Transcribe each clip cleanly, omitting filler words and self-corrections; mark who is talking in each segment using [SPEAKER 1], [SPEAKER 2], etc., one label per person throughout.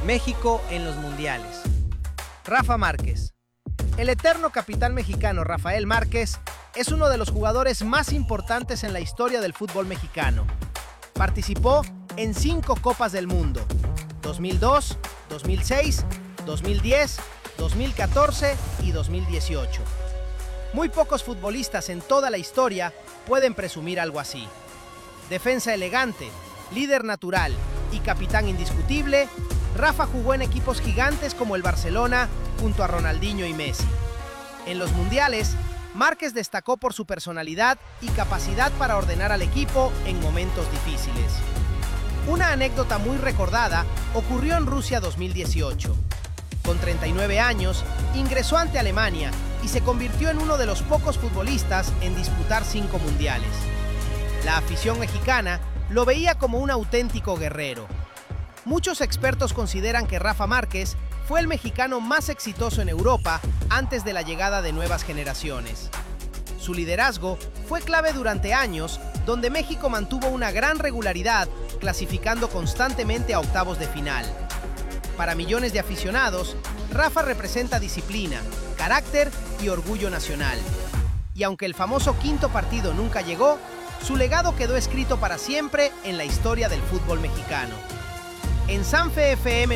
[SPEAKER 1] México en los mundiales. Rafa Márquez. El eterno capitán mexicano Rafael Márquez es uno de los jugadores más importantes en la historia del fútbol mexicano. Participó en 5 Copas del Mundo: 2002, 2006, 2010, 2014 y 2018. Muy pocos futbolistas en toda la historia pueden presumir algo así. Defensa elegante, líder natural y capitán indiscutible, Rafa jugó en equipos gigantes como el Barcelona junto a Ronaldinho y Messi. En los mundiales, Márquez destacó por su personalidad y capacidad para ordenar al equipo en momentos difíciles. Una anécdota muy recordada ocurrió en Rusia 2018. Con 39 años, ingresó ante Alemania y se convirtió en uno de los pocos futbolistas en disputar 5 mundiales. La afición mexicana lo veía como un auténtico guerrero. Muchos expertos consideran que Rafa Márquez fue el mexicano más exitoso en Europa antes de la llegada de nuevas generaciones. Su liderazgo fue clave durante años, donde México mantuvo una gran regularidad, clasificando constantemente a octavos de final. Para millones de aficionados, Rafa representa disciplina, carácter y orgullo nacional. Y aunque el famoso quinto partido nunca llegó, su legado quedó escrito para siempre en la historia del fútbol mexicano. En Sanfe FM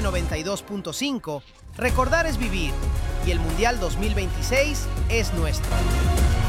[SPEAKER 1] 92.5, recordar es vivir, y el Mundial 2026 es nuestro.